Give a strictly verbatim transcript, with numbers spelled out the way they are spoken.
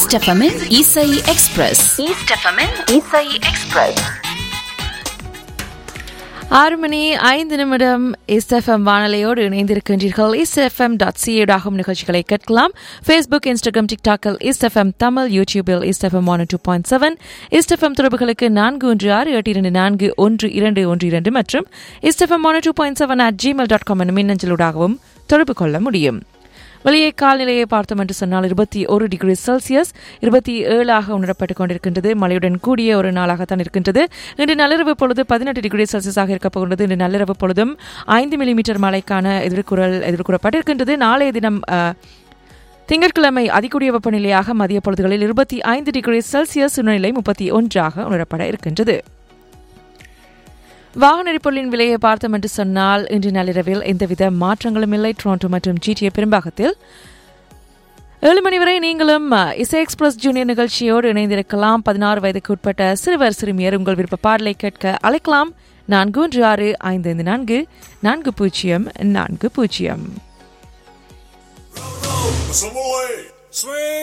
East எஃப்எம்மின் இசை express. East எஃப்எம்மின் இசை எக்ஸ்பிரஸ். ஆறு மணி ஐந்து நிமிடம் ஈஸ்ட் எஃப்எம் வானொலியோடு இணைந்திருக்கின்றீர்கள். ஈஸ்ட் எஃப்எம் டாட் சிஏடாகும் நிகழ்ச்சிகளை கேட்கலாம். Facebook, Instagram, டிக்டாக்கில் east FM Tamil, யூடியூபில் east FM one two point seven, east FM தொடர்புகளுக்கு நான்கு ஒன்று ஆறு எட்டு இரண்டு நான்கு ஒன்று இரண்டு ஒன்று இரண்டு மற்றும் east FM one two point seven at Gmail dot com எனும் மின்னஞ்சலூடாகவும் தொடர்பு கொள்ள முடியும். வெளியே கால்நிலையை பார்த்தோம் என்று சொன்னால் இருபத்தி ஒரு டிகிரி செல்சியஸ் இருபத்தி ஏழாக உணரப்பட்டுக் கொண்டிருக்கின்றது. மழையுடன் கூடிய ஒரு நாளாகத்தான் இருக்கின்றது. இன்று நள்ளிரவு பொழுது பதினெட்டு டிகிரி செல்சியஸாக இருக்கப் போகின்றது. இன்று நள்ளிரவு பொழுதும் ஐந்து மில்லிமீட்டர் மழைக்கான எதிர்குறல் எதிர்கூறப்பட்டிருக்கின்றது. நாளைய தினம் திங்கட்கிழமை அதிகூடிய வெப்பநிலையாக மதிய பொழுதுகளில் இருபத்தி ஐந்து டிகிரி செல்சியஸ், சூழ்நிலை முப்பத்தி ஒன்றாக உணரப்பட இருக்கின்றது. வாகன எரிபொருளின் விலையை பார்த்தோம் என்று சொன்னால் இன்று நள்ளிரவில் எந்தவித மாற்றங்களும் இல்லை. டொரண்டோ மற்றும் ஜிடிஏ பெரும்பாகத்தில் ஏழு மணி வரை நீங்களும் இசை எக்ஸ்பிரஸ் ஜூனியர் நிகழ்ச்சியோடு இணைந்திருக்கலாம். பதினாறு வயதுக்கு உட்பட்ட சிறுவர் சிறுமியர் உங்கள் விருப்ப பாடலை கேட்க அழைக்கலாம். நான்கு ஒன்று ஆறு ஐந்து ஐந்து நான்கு நான்கு பூஜ்ஜியம் நான்கு பூஜ்ஜியம்.